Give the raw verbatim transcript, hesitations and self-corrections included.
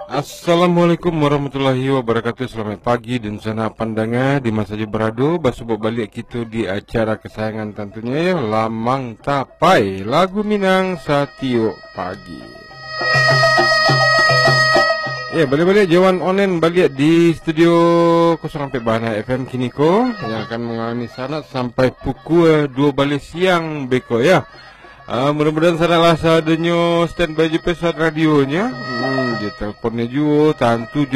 Assalamualaikum warahmatullahi wabarakatuh. Selamat pagi dan sana pandangan di masa je beradu. Bersubuk balik kita di acara kesayangan tentunya ya, Lamang Tapai, lagu Minang Satiuk Pagi. Ya, balik-balik Jawan Online balik di studio kosong empat Bahana F M Kiniko yang akan mengalami sanat sampai pukul dua balik siang beko ya. Uh, mudah-mudahan sangatlah seadanya standby je pesat radionya. Hmm, dia teleponnya juga, tantu je